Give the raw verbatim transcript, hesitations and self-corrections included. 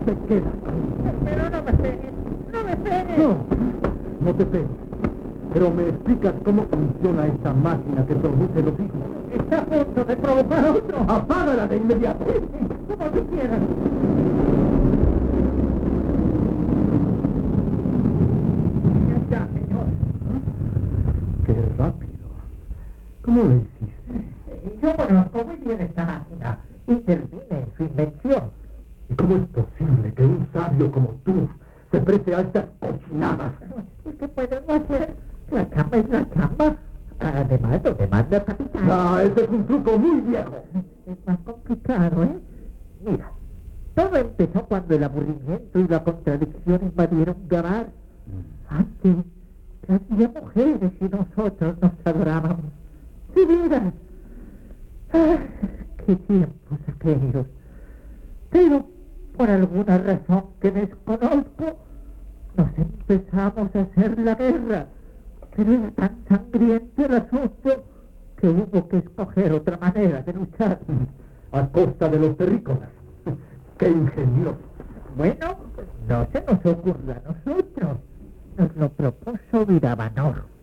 te quedas. Pero no me pegues, no me pegues. No, no te pego. Pero me explicas cómo funciona esta máquina que produce los hijos. Está a punto de provocar otro. ¡Apágala de inmediato! Como tú quieras. Ya está, señor. ¡Qué rápido! ¿Cómo lo hiciste? Yo conozco muy bien esta máquina. Intervine en su invención. ¿Y cómo es posible que un sabio como tú se preste a estas cochinadas? ¿Y qué podemos hacer? La chamba es la chamba. Además, lo demás del capitán. Ah, ese es un truco muy viejo. Es más complicado, ¿eh? Mira, todo empezó cuando el aburrimiento y la contradicción invadieron Gabar. Antes, había mujeres y nosotros nos adorábamos. ¡De veras! ¡Ah, qué tiempos aquellos! Pero, por alguna razón que desconozco, nos empezamos a hacer la guerra. Pero era tan sangriento el asunto que hubo que escoger otra manera de luchar. A costa de los terrícolas. ¡Qué ingenioso! Bueno, no se nos ocurra a nosotros. Nos lo propuso Virabanor.